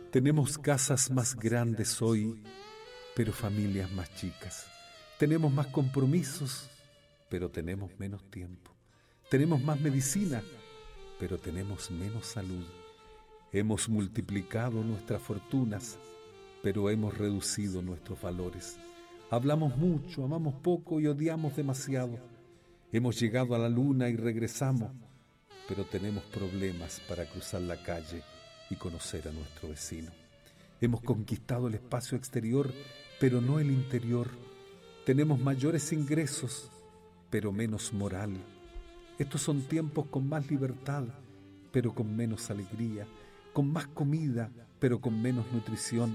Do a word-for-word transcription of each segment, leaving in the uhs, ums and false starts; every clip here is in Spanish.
Tenemos casas más grandes hoy, pero familias más chicas. Tenemos más compromisos, pero tenemos menos tiempo. Tenemos más medicina, pero tenemos menos salud. Hemos multiplicado nuestras fortunas, pero hemos reducido nuestros valores. Hablamos mucho, amamos poco y odiamos demasiado. Hemos llegado a la luna y regresamos, pero tenemos problemas para cruzar la calle y conocer a nuestro vecino. Hemos conquistado el espacio exterior, pero no el interior. Tenemos mayores ingresos, pero menos moral. Estos son tiempos con más libertad, pero con menos alegría, con más comida, pero con menos nutrición.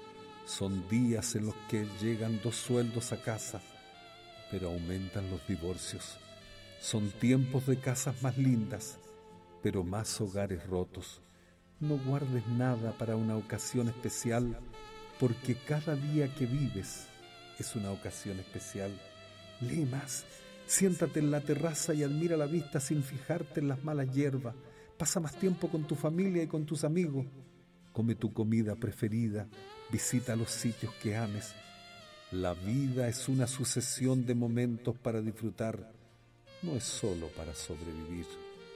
Son días en los que llegan dos sueldos a casa, pero aumentan los divorcios. Son tiempos de casas más lindas, pero más hogares rotos. No guardes nada para una ocasión especial, porque cada día que vives es una ocasión especial. Lee más, siéntate en la terraza y admira la vista sin fijarte en las malas hierbas. Pasa más tiempo con tu familia y con tus amigos. Come tu comida preferida, visita los sitios que ames. La vida es una sucesión de momentos para disfrutar, no es solo para sobrevivir.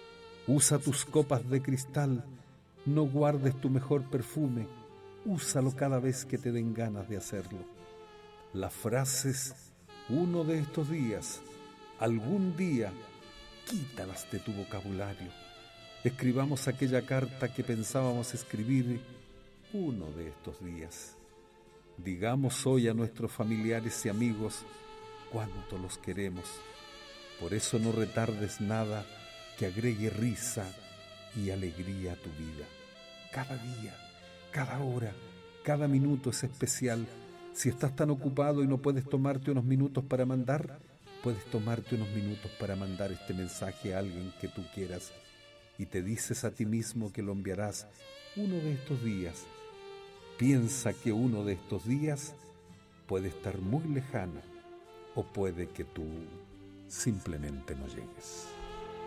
Usa tus copas de cristal, no guardes tu mejor perfume, úsalo cada vez que te den ganas de hacerlo. Las frases, uno de estos días, algún día, quítalas de tu vocabulario. Escribamos aquella carta que pensábamos escribir uno de estos días. Digamos hoy a nuestros familiares y amigos cuánto los queremos. Por eso no retardes nada que agregue risa y alegría a tu vida. Cada día, cada hora, cada minuto es especial. Si estás tan ocupado y no puedes tomarte unos minutos para mandar, puedes tomarte unos minutos para mandar este mensaje a alguien que tú quieras y te dices a ti mismo que lo enviarás uno de estos días. Piensa que uno de estos días puede estar muy lejano o puede que tú simplemente no llegues.